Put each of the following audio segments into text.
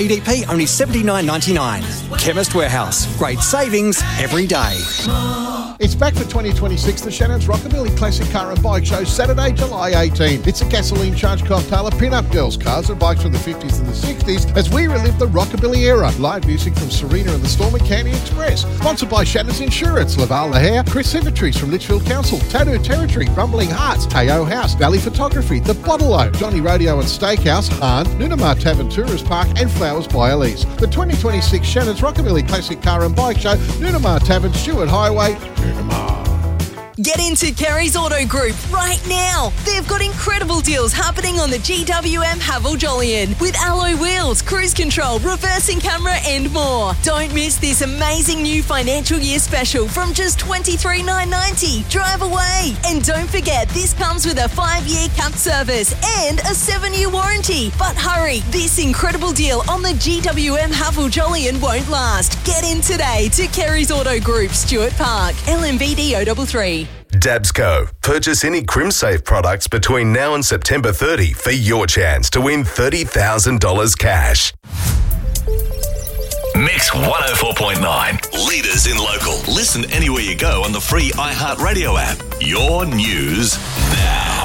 EDP only $79.99. Chemist Warehouse. Great savings every day. It's back for 2026, the Shannon's Rockabilly Classic Car and Bike Show, Saturday, July 18. It's a gasoline charged cocktail of pin-up girls, cars and bikes from the 50s and the 60s as we relive the Rockabilly era. Live music from Serena and the Storm and Candy Express. Sponsored by Shannon's Insurance, Laval La Hare, Chris Symmetries from Litchfield Council, Tattoo Territory, Rumbling Hearts, Teo House, Valley Photography, The Bottle-O, Johnny Rodeo and Steakhouse, Hahn, Nunamar Tavern Tourist Park and Flowers by Elise. The 2026 Shannon's Rockabilly Classic Car and Bike Show, Nunamar Tavern, Stewart Highway, Nunamar. Get into Kerry's Auto Group right now. They've got incredible deals happening on the GWM Haval Jolyon with alloy wheels, cruise control, reversing camera and more. Don't miss this amazing new financial year special from just $23,990. Drive away. And don't forget, this comes with a 5-year capped service and a 7-year warranty. But hurry, this incredible deal on the GWM Haval Jolyon won't last. Get in today to Kerry's Auto Group, Stewart Park, LMVD 033. Dabsco. Purchase any CrimSafe products between now and September 30 for your chance to win $30,000 cash. Mix 104.9. Leaders in local. Listen anywhere you go on the free iHeartRadio app. Your news now.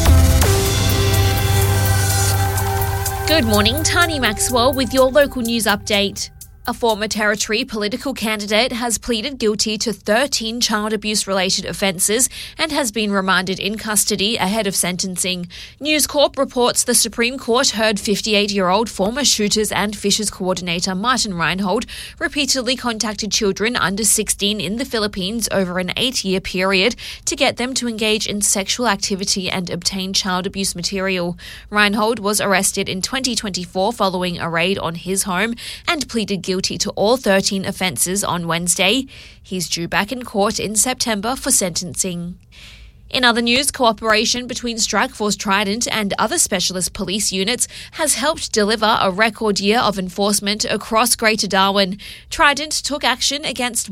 Good morning, Tani Maxwell with your local news update. A former Territory political candidate has pleaded guilty to 13 child abuse-related offences and has been remanded in custody ahead of sentencing. News Corp reports the Supreme Court heard 58-year-old former Shooters and Fishers coordinator Martin Reinhold repeatedly contacted children under 16 in the Philippines over an 8-year period to get them to engage in sexual activity and obtain child abuse material. Reinhold was arrested in 2024 following a raid on his home and pleaded guilty to all 13 offences on Wednesday. He's due back in court in September for sentencing. In other news, cooperation between Strikeforce Trident and other specialist police units has helped deliver a record year of enforcement across Greater Darwin. Trident took action against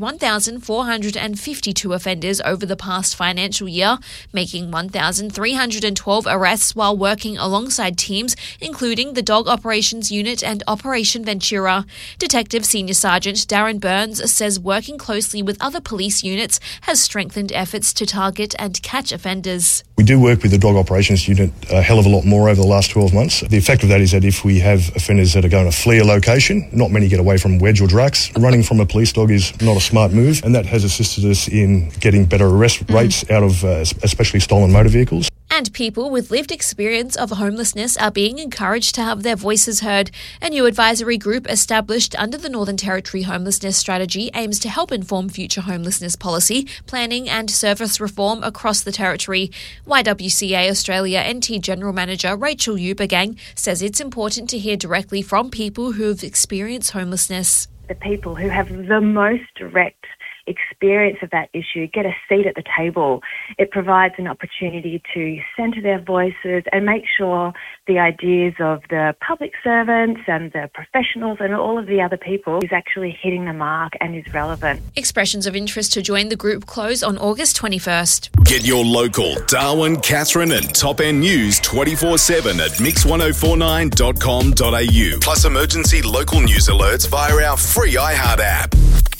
1,452 offenders over the past financial year, making 1,312 arrests while working alongside teams including the Dog Operations Unit and Operation Ventura. Detective Senior Sergeant Darren Burns says working closely with other police units has strengthened efforts to target and catch offenders. We do work with the Dog Operations Unit a hell of a lot more over the last 12 months. The effect of that is that if we have offenders that are going to flee a location, not many get away from wedge or drax. Running from a police dog is not a smart move, and that has assisted us in getting better arrest rates out of especially stolen motor vehicles. And people with lived experience of homelessness are being encouraged to have their voices heard. A new advisory group established under the Northern Territory Homelessness Strategy aims to help inform future homelessness policy, planning and service reform across the Territory. YWCA Australia NT General Manager Rachel Eubergang says it's important to hear directly from people who have experienced homelessness. The people who have the most direct experience of that issue get a seat at the table. It provides an opportunity to centre their voices and make sure the ideas of the public servants and the professionals and all of the other people is actually hitting the mark and is relevant. Expressions of interest to join the group close on August 21st. Get your local Darwin, Katherine and Top End news 24/7 at mix1049.com.au. Plus emergency local news alerts via our free iHeart app.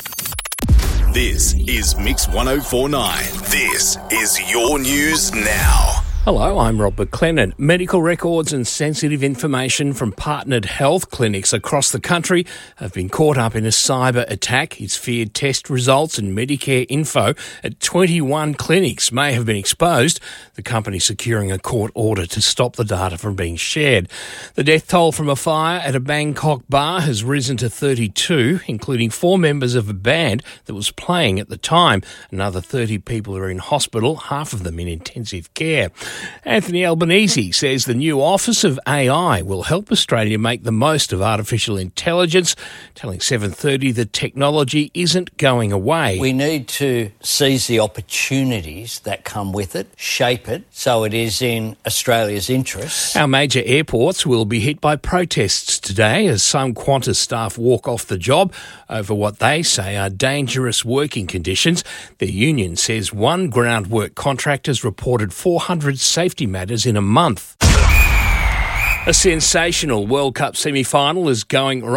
This is Mix 1049. This is your news now. Hello, I'm Rob McLennan. Medical records and sensitive information from partnered health clinics across the country have been caught up in a cyber attack. It's feared test results and Medicare info at 21 clinics may have been exposed, the company securing a court order to stop the data from being shared. The death toll from a fire at a Bangkok bar has risen to 32, including 4 members of a band that was playing at the time. Another 30 people are in hospital, half of them in intensive care. Anthony Albanese says the new Office of AI will help Australia make the most of artificial intelligence, telling 730 that technology isn't going away. We need to seize the opportunities that come with it, shape it so it is in Australia's interests. Our major airports will be hit by protests today as some Qantas staff walk off the job over what they say are dangerous working conditions. The union says one groundwork contractor's reported 400 safety matters in a month. A sensational World Cup semi-final is going